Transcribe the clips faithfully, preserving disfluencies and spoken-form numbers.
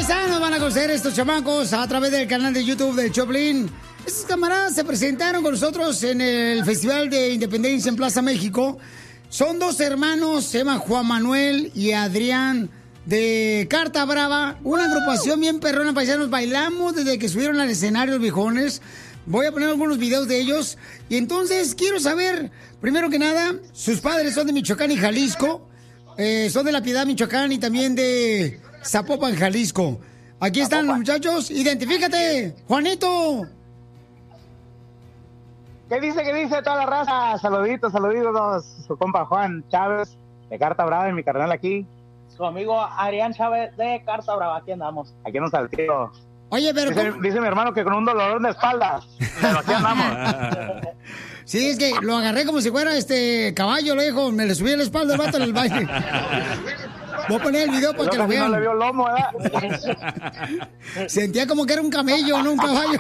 paisanos, van a conocer estos chamacos a través del canal de YouTube de Choplin. Estos camaradas se presentaron con nosotros en el Festival de Independencia en Plaza México. Son dos hermanos, se llaman Juan Manuel y Adrián, de Carta Brava. Una agrupación bien perrona, paisanos. Bailamos desde que subieron al escenario los viejones. Voy a poner algunos videos de ellos. Y entonces quiero saber, primero que nada, sus padres son de Michoacán y Jalisco. Eh, son de La Piedad, Michoacán, y también de Zapopan, Jalisco. Aquí están los muchachos. Identifícate, Juanito. ¿Qué dice, qué dice toda la raza? Saluditos, saluditos. Su compa Juan Chávez, de Carta Brava, y mi carnal aquí. Su amigo Adrián Chávez, de Carta Brava. Aquí andamos. Aquí andamos al tío. Oye, pero... Dice, dice mi hermano que con un dolor de espalda. Pero aquí andamos. Sí, es que lo agarré como si fuera este caballo, lo dijo. Me le subí a la espalda el vato en el baile. Voy a poner el video para que lo vean. No le vio el lomo, ¿verdad? Sentía como que era un camello, no un caballo.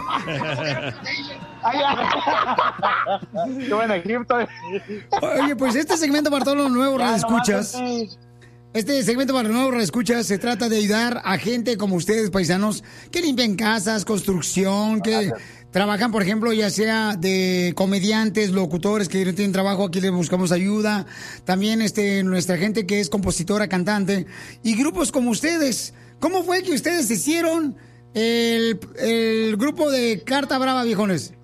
Qué buen Egipto. Oye, pues este segmento para todos los nuevos radioescuchas. Este segmento para los nuevos radioescuchas se trata de ayudar a gente como ustedes, paisanos, que limpian casas, construcción, que Gracias. trabajan, por ejemplo, ya sea de comediantes, locutores que no tienen trabajo, aquí les buscamos ayuda. También este, nuestra gente que es compositora, cantante, y grupos como ustedes. ¿Cómo fue que ustedes hicieron el, el grupo de Carta Brava, viejones?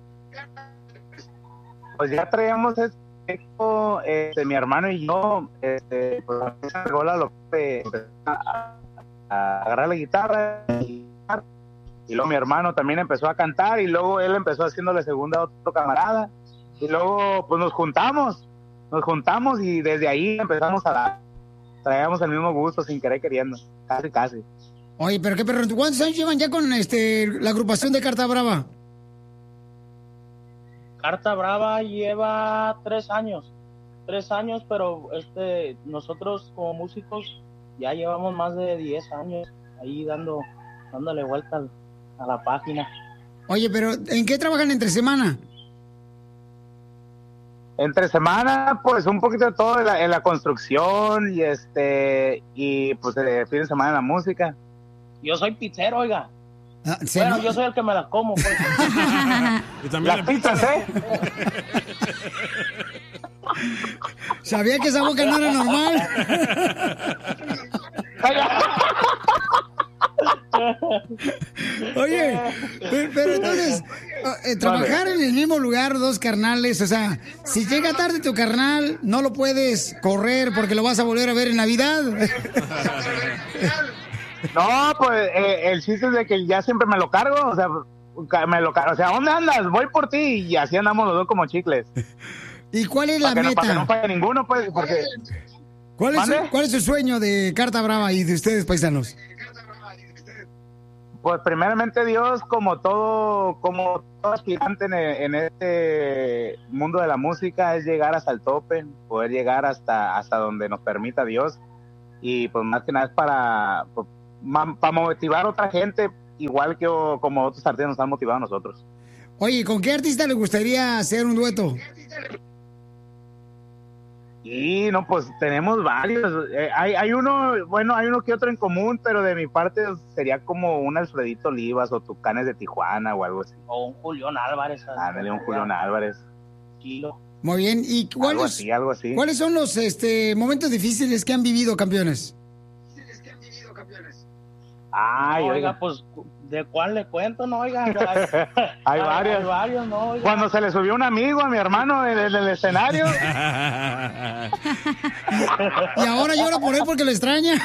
Pues ya traíamos esto. Este, mi hermano y yo, este, pues la lo que a, a agarrar la guitarra y, y luego mi hermano también empezó a cantar y luego él empezó haciéndole segunda a otro camarada y luego pues nos juntamos, nos juntamos y desde ahí empezamos a dar, traíamos el mismo gusto sin querer queriendo, casi casi. Oye, pero qué perro, ¿cuántos años llevan ya con este la agrupación de Carta Brava? Carta Brava lleva tres años, tres años, pero este nosotros como músicos ya llevamos más de diez años ahí dando, dándole vuelta a la página. Oye, pero ¿en qué trabajan entre semana? Entre semana, pues un poquito de todo en la, en la construcción y este y pues el fin de semana en la música. Yo soy pizzero, oiga. Ah, bueno, yo soy el que me las como, pues. Las pizzas, ¿eh? Sabía que esa boca no era normal. Oye, pero, pero entonces, eh, trabajar en el mismo lugar, dos carnales, o sea, si llega tarde tu carnal, no lo puedes correr porque lo vas a volver a ver en Navidad. No, pues eh, el chiste es de que ya siempre me lo cargo, o sea, me lo cargo, o sea, ¿dónde andas? Voy por ti y así andamos los dos como chicles. ¿Y cuál es la para que meta? No, para que no falle ninguno, pues, porque... ¿Cuál es, su, ¿Cuál es su sueño de Carta Brava y de ustedes, paisanos? Pues primeramente Dios, como todo, como todo aspirante en, en este mundo de la música, es llegar hasta el tope, poder llegar hasta, hasta donde nos permita Dios, y pues más que nada es para... Pues, para motivar a otra gente, igual que o, como otros artistas nos han motivado a nosotros. Oye, ¿con qué artista le gustaría hacer un dueto? Y no, pues tenemos varios. Eh, hay, hay uno, bueno, hay uno que otro en común, pero de mi parte sería como un Alfredito Olivas o Tucanes de Tijuana o algo así. O un Julián Álvarez. Ándale, un Julián Álvarez. Kilo. Muy bien. ¿Y cuáles, algo así, algo así. ¿cuáles son los este, momentos difíciles que han vivido, campeones? Ay, no, oiga, oiga, pues, ¿de cuál le cuento? No, oiga, hay, hay varios. Hay varios, no, oiga. Cuando se le subió un amigo a mi hermano en el, el escenario. Y ahora llora por él porque lo extraña.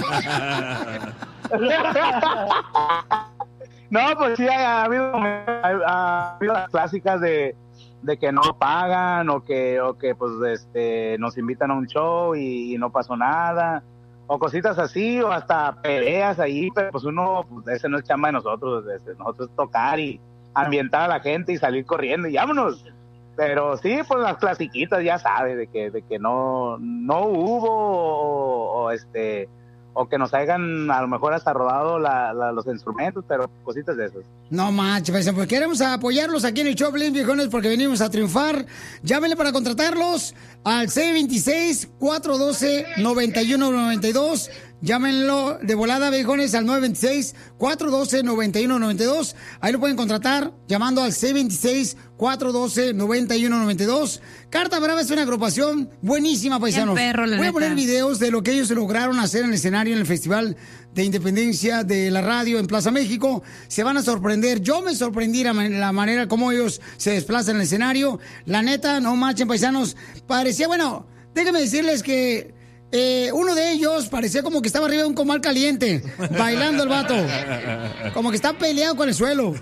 No, pues sí, ha habido, ha, ha habido las clásicas de, de que no pagan o que, o que pues, este, nos invitan a un show y, y no pasó nada. O cositas así, o hasta peleas ahí, pero pues uno, pues ese no es chamba de nosotros, ese, nosotros tocar y ambientar a la gente y salir corriendo y vámonos. Pero sí, pues las clasiquitas ya sabes, de que, de que no, no hubo, o, o este, o que nos hayan a lo mejor hasta rodado la, la, los instrumentos, pero cositas de esas. No manches, pues queremos apoyarlos aquí en el Choplin, viejones, porque venimos a triunfar. Llámenle para contratarlos al seis dos seis, cuatro uno dos, nueve uno nueve dos. Llámenlo de volada, viejones, al nueve dos seis, cuatro uno dos, nueve uno nueve dos. Ahí lo pueden contratar llamando al seis dos seis, cuatro uno dos, nueve uno nueve dos. Carta Brava es una agrupación buenísima, paisanos. Perro, Voy a neta. poner videos de lo que ellos lograron hacer en el escenario en el Festival de Independencia de la Radio en Plaza México. Se van a sorprender. Yo me sorprendí la, man- la manera como ellos se desplazan en el escenario. La neta, no marchen, paisanos. Parecía, bueno, déjenme decirles que eh, uno de ellos parecía como que estaba arriba de un comal caliente, bailando el vato. Como que está peleado con el suelo.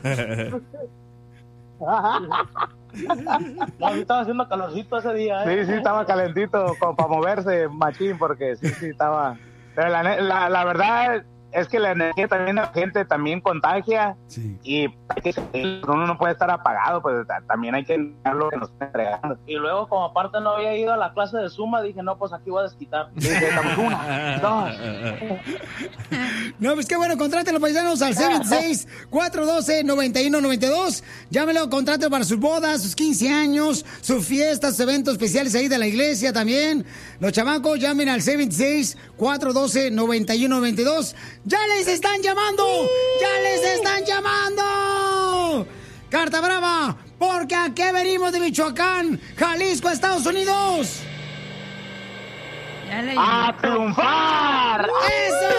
No, sí estaba haciendo calorcito ese día, ¿eh? Sí, sí, estaba calentito como para moverse, machín, porque sí, sí, estaba... Pero la, ne- la, la verdad es que la energía también de la gente también contagia. Sí. Y hay que seguir, uno no puede estar apagado, pues ta- también hay que dar lo que nos está entregando. Y luego, como aparte no había ido a la clase de Zumba, dije, no, pues aquí voy a desquitar. Dije, estamos una, dos. No, pues qué bueno, contrátelo, paisanos, al seis dos seis, cuatro uno dos, nueve uno nueve dos. Llámelo, contrátelo para sus bodas, sus quince años, sus fiestas, sus eventos especiales ahí de la iglesia también. Los chamacos, llamen al seis dos seis, cuatro uno dos, nueve uno nueve dos. ¡Ya les están llamando! ¡Ya les están llamando! Carta Brava, porque aquí venimos de Michoacán, Jalisco, Estados Unidos. Ya le ¡A triunfar! ¡Eso!